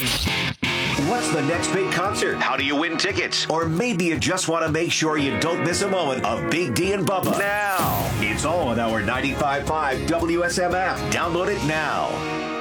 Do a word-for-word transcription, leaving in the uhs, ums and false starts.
What's the next big concert? How do you win tickets? Or maybe you just want to make sure you don't miss a moment of Big D and Bubba. Now, it's all on our ninety-five point five W S M app. Download it now.